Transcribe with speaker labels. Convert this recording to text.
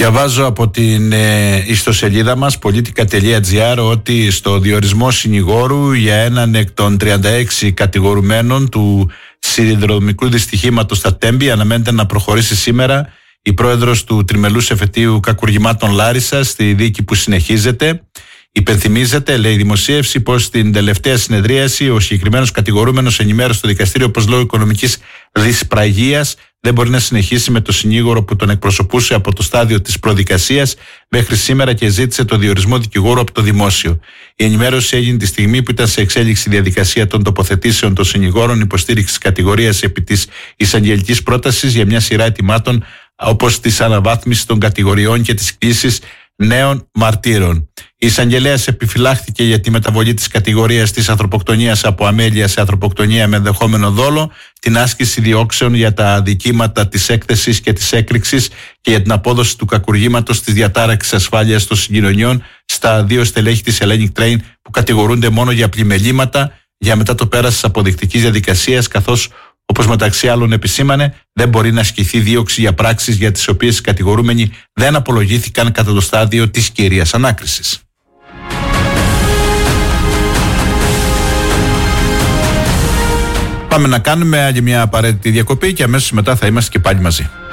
Speaker 1: Διαβάζω από την ιστοσελίδα μας politica.gr ότι στο διορισμό συνηγόρου για έναν εκ των 36 κατηγορουμένων του σιδηροδρομικού δυστυχήματος στα Τέμπη αναμένεται να προχωρήσει σήμερα η πρόεδρος του Τριμελούς Εφετείου Κακουργημάτων Λάρισσας στη δίκη που συνεχίζεται. Υπενθυμίζεται, λέει η δημοσίευση, πως στην τελευταία συνεδρίαση ο συγκεκριμένος κατηγορούμενος ενημέρωσε στο δικαστήριο πως λόγω οικονομικής δυσπραγίας δεν μπορεί να συνεχίσει με το συνήγορο που τον εκπροσωπούσε από το στάδιο της προδικασίας μέχρι σήμερα και ζήτησε το διορισμό δικηγόρου από το δημόσιο. Η ενημέρωση έγινε τη στιγμή που ήταν σε εξέλιξη διαδικασία των τοποθετήσεων των συνηγόρων υποστήριξης κατηγορίας επί της εισαγγελικής πρότασης για μια σειρά αιτημάτων όπως της αναβάθμισης των κατηγοριών και της κλήσης νέων μαρτύρων. Η εισαγγελέας επιφυλάχθηκε για τη μεταβολή της κατηγορίας της ανθρωποκτονίας από αμέλεια σε ανθρωποκτονία με ενδεχόμενο δόλο, την άσκηση διώξεων για τα αδικήματα της έκθεσης και της έκρηξης και για την απόδοση του κακουργήματος της διατάραξης ασφάλειας των συγκοινωνιών στα δύο στελέχη της Hellenic Train που κατηγορούνται μόνο για πλημελήματα για μετά το πέρας της αποδεικτικής διαδικασίας, καθώς, όπως μεταξύ άλλων επισήμανε, δεν μπορεί να ασκηθεί δίωξη για πράξεις για τις οποίες οι κατηγορούμενοι δεν απολογήθηκαν κατά το στάδιο της κύριας ανάκρισης. Πάμε να κάνουμε άλλη μια απαραίτητη διακοπή και αμέσως μετά θα είμαστε και πάλι μαζί.